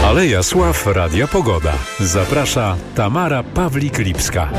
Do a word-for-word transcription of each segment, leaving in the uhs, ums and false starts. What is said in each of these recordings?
Aleja Sław Radia Pogoda. Zaprasza Tamara Pawlik-Lipska.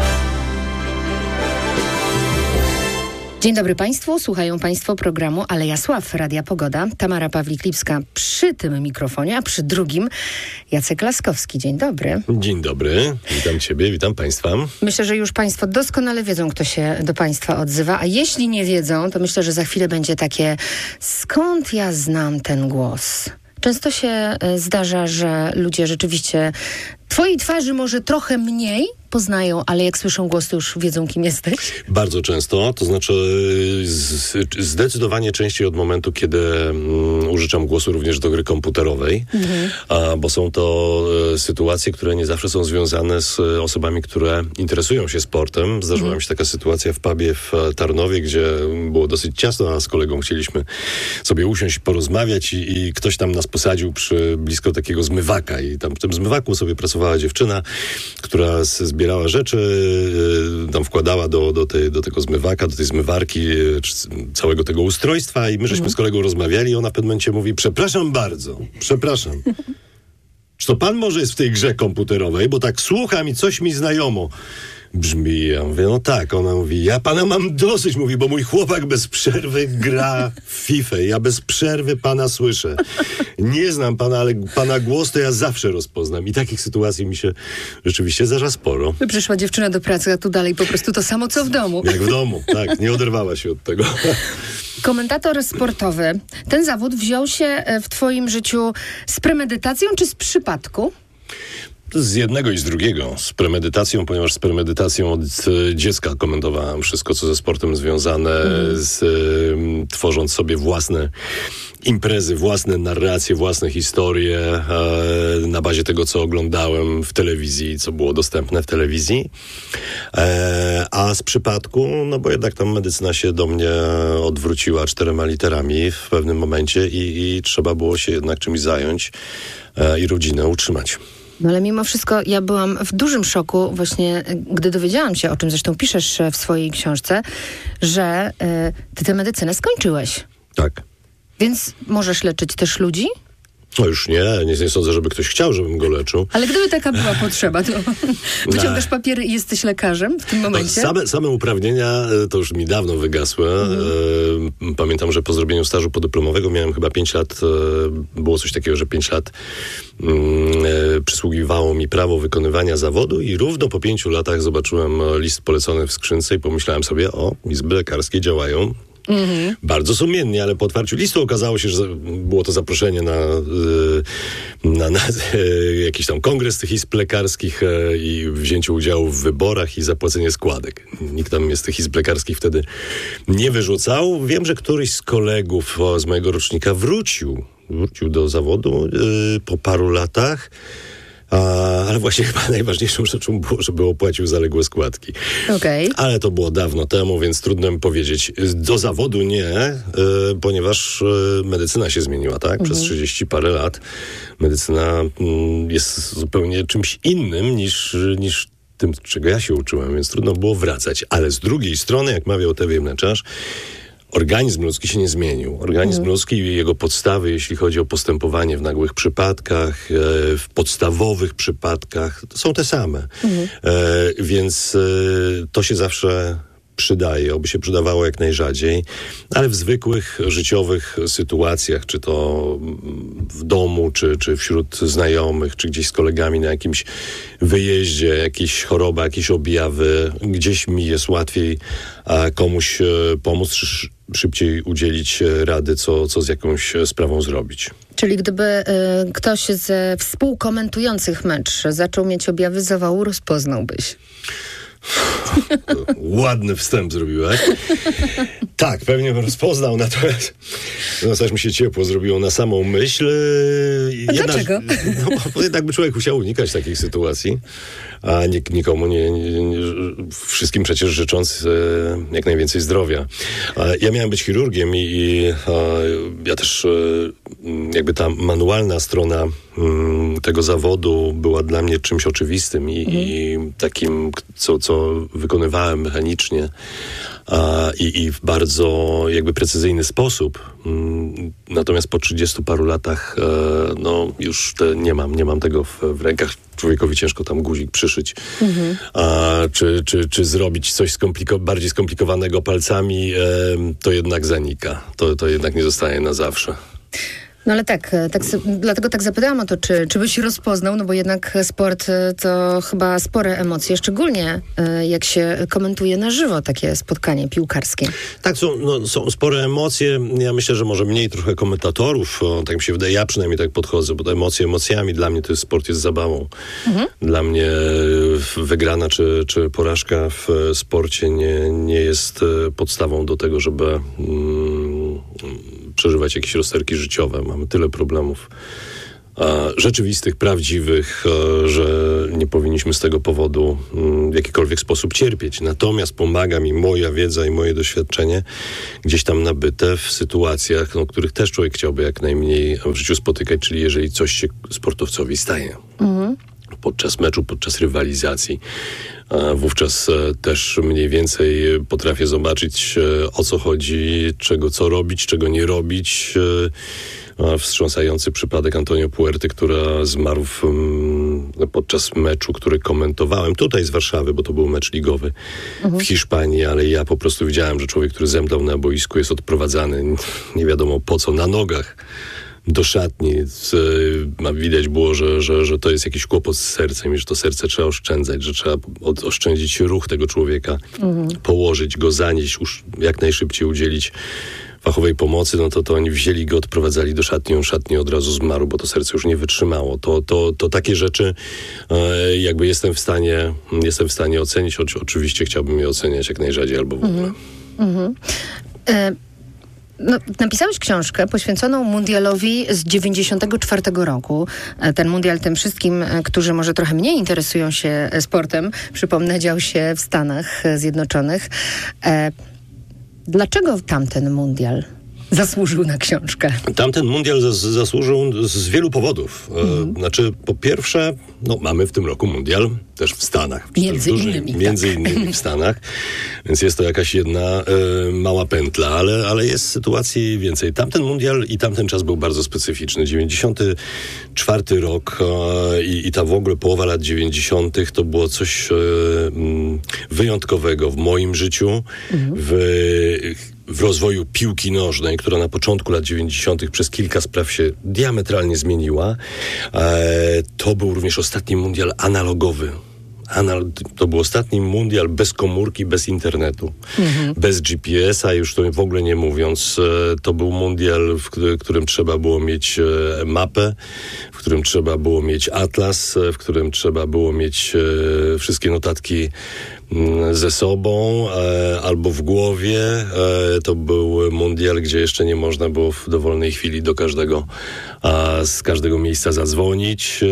Dzień dobry Państwu, słuchają Państwo programu Aleja Sław Radia Pogoda. Tamara Pawlik-Lipska przy tym mikrofonie, a przy drugim Jacek Laskowski. Dzień dobry. Dzień dobry, witam Ciebie, witam Państwa. Myślę, że już Państwo doskonale wiedzą, kto się do Państwa odzywa, a jeśli nie wiedzą, to myślę, że za chwilę będzie takie: skąd ja znam ten głos? Często się zdarza, że ludzie rzeczywiście Twojej twarzy może trochę mniej poznają, ale jak słyszą głos, to już wiedzą, kim jesteś? Bardzo często, to znaczy z, zdecydowanie częściej od momentu, kiedy um, użyczam głosu również do gry komputerowej, mhm. a, bo są to e, sytuacje, które nie zawsze są związane z e, osobami, które interesują się sportem. Zdarzyła mhm. mi się taka sytuacja w pubie w Tarnowie, gdzie było dosyć ciasno, a z kolegą chcieliśmy sobie usiąść, porozmawiać i, i ktoś tam nas posadził przy blisko takiego zmywaka i tam w tym zmywaku sobie pracowała dziewczyna, która z, zbierała rzeczy, y, tam wkładała do, do, tej, do tego zmywaka, do tej zmywarki, y, całego tego ustrojstwa i my żeśmy mm. z kolegą rozmawiali i ona w pewnym momencie mówi: przepraszam bardzo, przepraszam. Czy to pan może jest w tej grze komputerowej? Bo tak słucham i coś mi znajomo brzmi. Ja mówię, no tak. Ona mówi, ja pana mam dosyć, mówi, bo mój chłopak bez przerwy gra w fifę. Ja bez przerwy pana słyszę. Nie znam pana, ale pana głos to ja zawsze rozpoznam. I takich sytuacji mi się rzeczywiście zdarza sporo. Przyszła dziewczyna do pracy, a tu dalej po prostu to samo, co w domu. Jak w domu, tak. Nie oderwała się od tego. Komentator sportowy. Ten zawód wziął się w twoim życiu z premedytacją czy z przypadku? Z jednego i z drugiego. Z premedytacją, ponieważ z premedytacją od e, dziecka komentowałem wszystko, co ze sportem związane, mm. z, e, tworząc sobie własne imprezy, własne narracje, własne historie e, na bazie tego, co oglądałem w telewizji, co było dostępne w telewizji. E, a z przypadku, no bo jednak tam medycyna się do mnie odwróciła czterema literami w pewnym momencie i, i trzeba było się jednak czymś zająć e, i rodzinę utrzymać. No ale mimo wszystko ja byłam w dużym szoku właśnie, gdy dowiedziałam się, o czym zresztą piszesz w swojej książce, że y, ty tę medycynę skończyłeś. Tak. Więc możesz leczyć też ludzi? No już nie, nie, nie sądzę, żeby ktoś chciał, żebym go leczył. Ale gdyby taka była potrzeba, to wyciągasz papiery i jesteś lekarzem w tym momencie? No, same, same uprawnienia to już mi dawno wygasły. Mhm. Pamiętam, że po zrobieniu stażu podyplomowego miałem chyba pięć lat, było coś takiego, że pięć lat przysługiwało mi prawo wykonywania zawodu i równo po pięciu latach zobaczyłem list polecony w skrzynce i pomyślałem sobie, o, izby lekarskie działają. Mm-hmm. Bardzo sumiennie, ale po otwarciu listu okazało się, że było to zaproszenie na, na, na jakiś tam kongres tych izb lekarskich i wzięcie udziału w wyborach i zapłacenie składek. Nikt tam z tych izb lekarskich wtedy nie wyrzucał. Wiem, że któryś z kolegów z mojego rocznika wrócił, wrócił do zawodu po paru latach. A, ale właśnie chyba najważniejszą rzeczą było, żeby opłacił zaległe składki. Okay. Ale to było dawno temu, więc trudno mi powiedzieć. Do zawodu nie, y, ponieważ y, medycyna się zmieniła, tak? Mhm. Przez trzydzieści parę lat medycyna y, jest zupełnie czymś innym niż, niż tym, czego ja się uczyłem, więc trudno było wracać. Ale z drugiej strony, jak mawiał Tewiem Mleczarz, organizm ludzki się nie zmienił. Organizm mhm. ludzki i jego podstawy, jeśli chodzi o postępowanie w nagłych przypadkach, w podstawowych przypadkach, to są te same. Mhm. E, więc e, to się zawsze przydaje, oby się przydawało jak najrzadziej, ale w zwykłych, życiowych sytuacjach, czy to w domu, czy, czy wśród znajomych, czy gdzieś z kolegami na jakimś wyjeździe, jakieś choroba, jakieś objawy, gdzieś mi jest łatwiej a komuś pomóc, czy szybciej udzielić rady, co, co z jakąś sprawą zrobić. Czyli gdyby y, ktoś ze współkomentujących mecz zaczął mieć objawy zawału, rozpoznałbyś? Ładny wstęp zrobiłaś. Tak, pewnie bym rozpoznał, natomiast no, coś mi się ciepło zrobiło na samą myśl. A jednak, dlaczego? No, bo jednak by człowiek musiał unikać takich sytuacji, a nik- nikomu nie, nie, nie, wszystkim przecież życząc e, jak najwięcej zdrowia. E, ja miałem być chirurgiem i, i e, ja też e, jakby ta manualna strona m, tego zawodu była dla mnie czymś oczywistym i, mhm. i takim, co, co wykonywałem mechanicznie. a, i, i w bardzo jakby precyzyjny sposób. Mm, natomiast po trzydziestu paru latach e, no już te, nie mam, nie mam tego w, w rękach. Człowiekowi ciężko tam guzik przyszyć, mhm. a, czy, czy, czy zrobić coś skompliko- bardziej skomplikowanego palcami, e, to jednak zanika. To, to jednak nie zostaje na zawsze. No ale tak, tak dlatego tak zapytałam o to, czy, czy byś rozpoznał, no bo jednak sport to chyba spore emocje, szczególnie jak się komentuje na żywo takie spotkanie piłkarskie. Tak, są, no, są spore emocje. Ja myślę, że może mniej trochę komentatorów, o, tak mi się wydaje, ja przynajmniej tak podchodzę, bo te emocje emocjami, dla mnie to jest sport jest zabawą. Mhm. Dla mnie wygrana czy, czy porażka w sporcie nie, nie jest podstawą do tego, żeby mm, przeżywać jakieś rozterki życiowe. Mamy tyle problemów a, rzeczywistych, prawdziwych, a, że nie powinniśmy z tego powodu m, w jakikolwiek sposób cierpieć. Natomiast pomaga mi moja wiedza i moje doświadczenie gdzieś tam nabyte w sytuacjach, no, których też człowiek chciałby jak najmniej w życiu spotykać, czyli jeżeli coś się sportowcowi staje. Mhm. Podczas meczu, podczas rywalizacji. A wówczas e, też mniej więcej potrafię zobaczyć, e, o co chodzi, czego co robić, czego nie robić. E, wstrząsający przypadek Antonio Puerty, która zmarł w, m, podczas meczu, który komentowałem tutaj z Warszawy, bo to był mecz ligowy mhm. w Hiszpanii, ale ja po prostu widziałem, że człowiek, który zemdlał na boisku, jest odprowadzany nie wiadomo po co, na nogach do szatni. Widać było, że, że, że to jest jakiś kłopot z sercem i że to serce trzeba oszczędzać, że trzeba od, oszczędzić ruch tego człowieka, mhm. położyć go, zanieść, już jak najszybciej udzielić fachowej pomocy, no to, to oni wzięli go, odprowadzali do szatni, on szatni od razu zmarł, bo to serce już nie wytrzymało. To, to, to takie rzeczy e, jakby jestem w stanie jestem w stanie ocenić. O, oczywiście chciałbym je oceniać jak najrzadziej albo w ogóle. Mhm. E- No, napisałeś książkę poświęconą mundialowi z dziewięćdziesiątego czwartego roku. Ten mundial tym wszystkim, którzy może trochę mniej interesują się sportem, przypomnę, dział się w Stanach Zjednoczonych. E, dlaczego tamten mundial zasłużył na książkę? Tamten mundial zas- zasłużył z wielu powodów. Mm. E, znaczy, po pierwsze, no, mamy w tym roku mundial też w Stanach. Między duży, innymi. Między tak. innymi w Stanach. Więc jest to jakaś jedna e, mała pętla, ale, ale jest sytuacji więcej. Tamten mundial i tamten czas był bardzo specyficzny. dziewięćdziesiąty czwarty rok e, i, i ta w ogóle połowa lat dziewięćdziesiątych to było coś e, wyjątkowego w moim życiu, mm. w w rozwoju piłki nożnej, która na początku lat dziewięćdziesiątych przez kilka spraw się diametralnie zmieniła. E, to był również ostatni mundial analogowy. Anal- to był ostatni mundial bez komórki, bez internetu, mhm. bez G P S a, już to w ogóle nie mówiąc. E, to był mundial, w którym, którym trzeba było mieć e, mapę, w którym trzeba było mieć atlas, e, w którym trzeba było mieć e, wszystkie notatki ze sobą e, albo w głowie. E, to był mundial, gdzie jeszcze nie można było w dowolnej chwili do każdego a z każdego miejsca zadzwonić. E,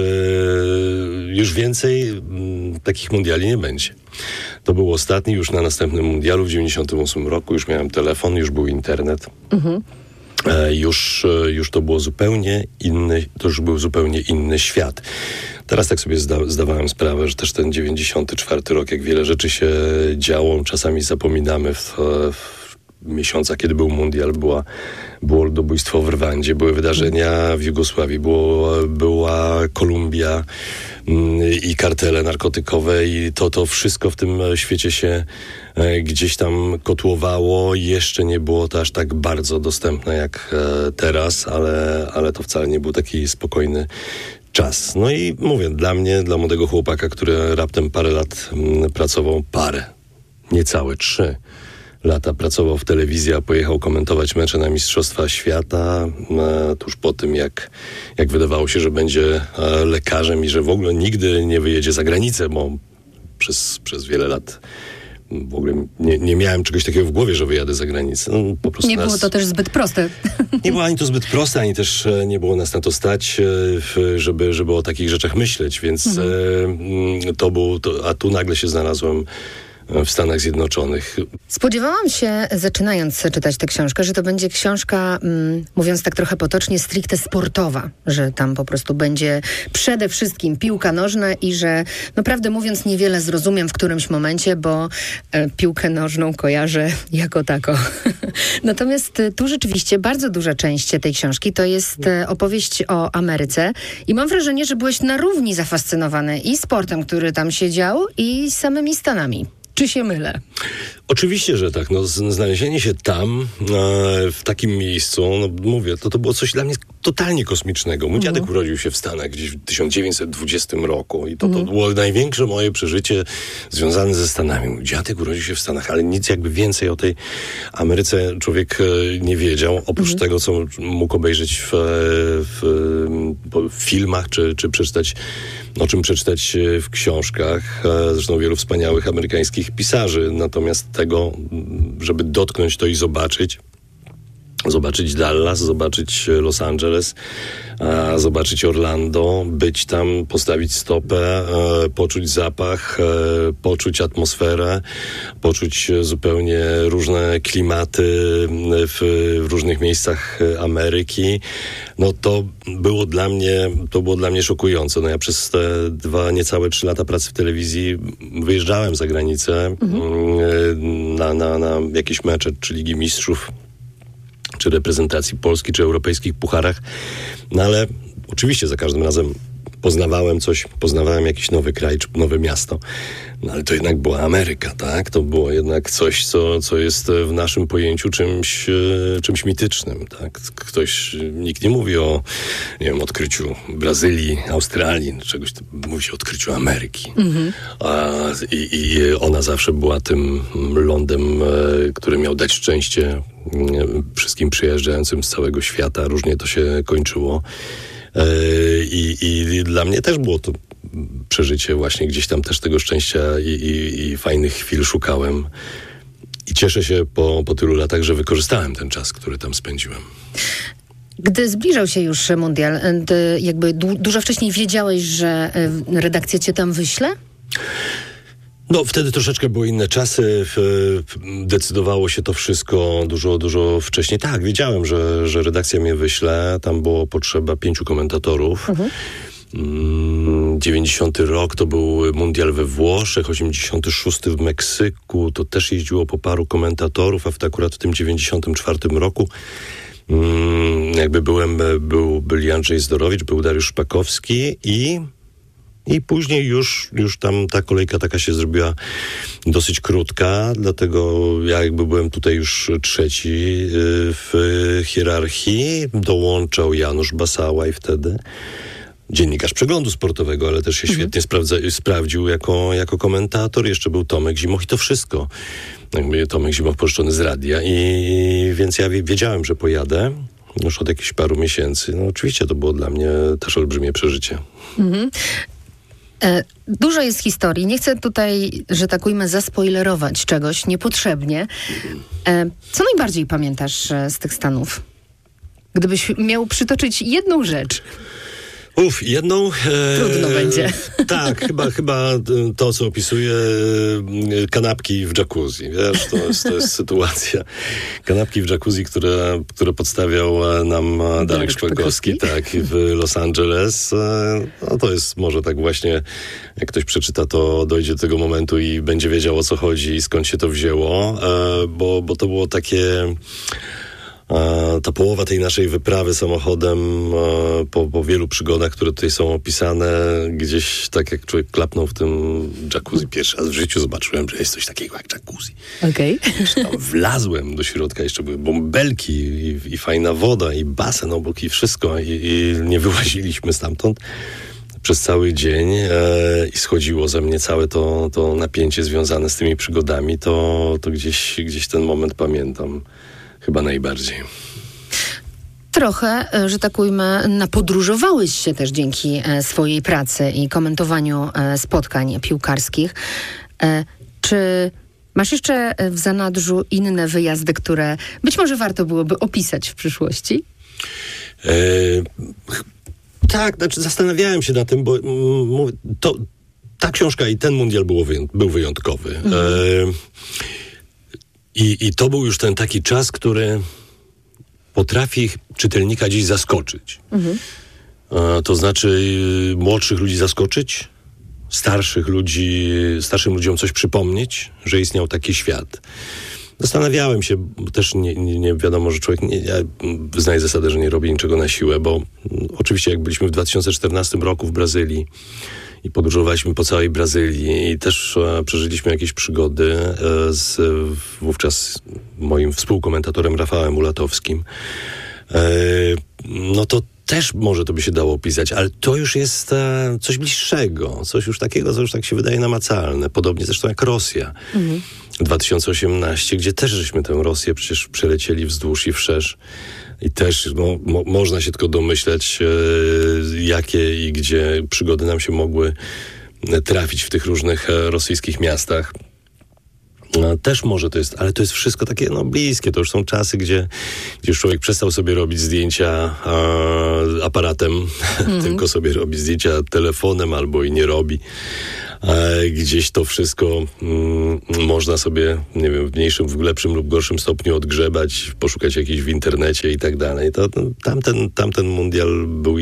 już więcej m, takich mundiali nie będzie. To był ostatni, już na następnym mundialu w dziewięćdziesiątym ósmym roku. Już miałem telefon, już był internet. Mhm. E, już, już to było zupełnie inny, to już był zupełnie inny świat. Teraz tak sobie zda, zdawałem sprawę, że też ten dziewięćdziesiąty czwarty rok, jak wiele rzeczy się działo, czasami zapominamy w, w miesiącach, kiedy był mundial, była, było ludobójstwo w Rwandzie, były wydarzenia w Jugosławii, było, była Kolumbia mm, i kartele narkotykowe i to, to wszystko w tym świecie się e, gdzieś tam kotłowało. Jeszcze nie było to aż tak bardzo dostępne jak e, teraz, ale, ale to wcale nie był taki spokojny czas. No i mówię, dla mnie, dla młodego chłopaka, który raptem parę lat m, pracował, parę, niecałe trzy lata pracował w telewizji, a pojechał komentować mecze na Mistrzostwa Świata, e, tuż po tym, jak, jak wydawało się, że będzie e, lekarzem i że w ogóle nigdy nie wyjedzie za granicę, bo przez, przez wiele lat w ogóle nie, nie miałem czegoś takiego w głowie, że wyjadę za granicę. No, po prostu nie nas... było to też zbyt proste. Nie było ani to zbyt proste, ani też nie było nas na to stać, żeby, żeby o takich rzeczach myśleć, więc mhm. to był, to, a tu nagle się znalazłem w Stanach Zjednoczonych. Spodziewałam się, zaczynając czytać tę książkę, że to będzie książka, mm, mówiąc tak trochę potocznie, stricte sportowa, że tam po prostu będzie przede wszystkim piłka nożna i że, no prawdę mówiąc, niewiele zrozumiem w którymś momencie, bo e, piłkę nożną kojarzę jako tako. Natomiast e, tu rzeczywiście bardzo duża część tej książki to jest e, opowieść o Ameryce i mam wrażenie, że byłeś na równi zafascynowany i sportem, który tam się dział, i samymi Stanami. Czy się mylę? Oczywiście, że tak. No, znalezienie się tam, e, w takim miejscu, no mówię, to, to było coś dla mnie totalnie kosmicznego. Mój dziadek urodził się w Stanach gdzieś w tysiąc dziewięćset dwudziestym roku i to, to było największe moje przeżycie związane ze Stanami. Mój dziadek urodził się w Stanach, ale nic jakby więcej o tej Ameryce człowiek e, nie wiedział, oprócz mhm. tego, co mógł obejrzeć w, w, w filmach, czy, czy przeczytać, o czym przeczytać w książkach. Zresztą wielu wspaniałych amerykańskich pisarzy. Natomiast tego, żeby dotknąć to i zobaczyć, zobaczyć Dallas, zobaczyć Los Angeles, a zobaczyć Orlando, być tam, postawić stopę, e, poczuć zapach, e, poczuć atmosferę, poczuć zupełnie różne klimaty w, w różnych miejscach Ameryki. No to było dla mnie, to było dla mnie szokujące. No ja przez te dwa, niecałe trzy lata pracy w telewizji wyjeżdżałem za granicę mhm. na, na, na jakieś mecze, czy Ligi Mistrzów, czy reprezentacji Polski, czy europejskich pucharach. No ale oczywiście za każdym razem poznawałem coś, poznawałem jakiś nowy kraj, czy nowe miasto. No ale to jednak była Ameryka, tak? To było jednak coś, co, co jest w naszym pojęciu czymś, czymś mitycznym, tak? Ktoś, nikt nie mówi o, nie wiem, odkryciu Brazylii, Australii, czegoś, mówi się o odkryciu Ameryki. Mhm. A, i, I ona zawsze była tym lądem, który miał dać szczęście wszystkim przyjeżdżającym z całego świata. Różnie to się kończyło. I, i dla mnie też było to przeżycie właśnie gdzieś tam też tego szczęścia i, i, i fajnych chwil szukałem. I cieszę się po, po tylu latach, że wykorzystałem ten czas, który tam spędziłem. Gdy zbliżał się już mundial, ty jakby du- dużo wcześniej wiedziałeś, że redakcja cię tam wyśle? No, wtedy troszeczkę były inne czasy, decydowało się to wszystko dużo, dużo wcześniej. Tak, wiedziałem, że, że redakcja mnie wyśle, tam było potrzeba pięciu komentatorów. Mhm. dziewięćdziesiąty rok to był mundial we Włoszech, osiemdziesiąty szósty w Meksyku, to też jeździło po paru komentatorów, a w, akurat w tym dziewięćdziesiątym czwartym roku jakby byłem, był, byli Andrzej Zdorowicz, był Dariusz Szpakowski i... I później już, już tam ta kolejka taka się zrobiła dosyć krótka, dlatego ja jakby byłem tutaj już trzeci w hierarchii. Dołączał Janusz Basałaj wtedy, dziennikarz Przeglądu Sportowego, ale też się mhm. świetnie sprawdza, sprawdził jako, jako komentator. Jeszcze był Tomek Zimoch i to wszystko. Jakby Tomek Zimoch pożyczony z radia. I więc ja wiedziałem, że pojadę już od jakichś paru miesięcy. No oczywiście to było dla mnie też olbrzymie przeżycie. Mhm. E, dużo jest historii. Nie chcę tutaj, że tak ujmę, zaspoilerować czegoś niepotrzebnie. E, co najbardziej pamiętasz e, z tych Stanów? Gdybyś miał przytoczyć jedną rzecz. Uf, jedną... E, Trudno będzie. Tak, chyba, chyba to, co opisuję, kanapki w jacuzzi. Wiesz, to jest, to jest sytuacja. Kanapki w jacuzzi, które, które podstawiał nam Darek, Darek Szpakowski, tak, w Los Angeles. No to jest może tak właśnie, jak ktoś przeczyta, to dojdzie do tego momentu i będzie wiedział, o co chodzi i skąd się to wzięło, bo, bo to było takie... Ta połowa tej naszej wyprawy samochodem po, po wielu przygodach, które tutaj są opisane, gdzieś tak jak człowiek klapnął w tym jacuzzi pierwszy raz w życiu, zobaczyłem, że jest coś takiego jak jacuzzi. Okej. Okay. Tam wlazłem do środka, jeszcze były bąbelki i, i fajna woda i basen obok i wszystko i, i nie wyłaziliśmy stamtąd przez cały dzień e, i schodziło ze mnie całe to, to napięcie związane z tymi przygodami, to, to gdzieś, gdzieś ten moment pamiętam. Chyba najbardziej. Trochę, że tak ujmę, napodróżowałeś się też dzięki swojej pracy i komentowaniu spotkań piłkarskich. Czy masz jeszcze w zanadrzu inne wyjazdy, które być może warto byłoby opisać w przyszłości? E, tak, znaczy zastanawiałem się na tym, bo mm, to... ta książka i ten mundial było wyją- był wyjątkowy. Mhm. E, i, I to był już ten taki czas, który potrafi czytelnika dziś zaskoczyć. Mhm. E, to znaczy y, młodszych ludzi zaskoczyć, starszych ludzi, starszym ludziom coś przypomnieć, że istniał taki świat. Zastanawiałem się, bo też nie, nie, nie wiadomo, że człowiek, nie, ja wyznaję zasadę, że nie robi niczego na siłę, bo oczywiście jak byliśmy w dwa tysiące czternastym roku w Brazylii i podróżowaliśmy po całej Brazylii i też e, przeżyliśmy jakieś przygody e, z wówczas moim współkomentatorem Rafałem Ulatowskim, e, no to też może to by się dało opisać, ale to już jest e, coś bliższego, coś już takiego, co już tak się wydaje namacalne. Podobnie zresztą jak Rosja. Mhm. dwa tysiące osiemnasty, gdzie też żeśmy tę Rosję przecież przelecieli wzdłuż i wszerz. I też no, mo- można się tylko domyśleć, e, jakie i gdzie przygody nam się mogły trafić w tych różnych e, rosyjskich miastach. No, też może to jest, ale to jest wszystko takie no, bliskie. To już są czasy, gdzie, gdzie już człowiek przestał sobie robić zdjęcia a, aparatem, mm-hmm. tylko sobie robi zdjęcia telefonem albo i nie robi. A gdzieś to wszystko mm, można sobie, nie wiem, w mniejszym, w lepszym lub gorszym stopniu odgrzebać, poszukać jakichś w internecie i tak dalej. To, to tamten, tamten mundial był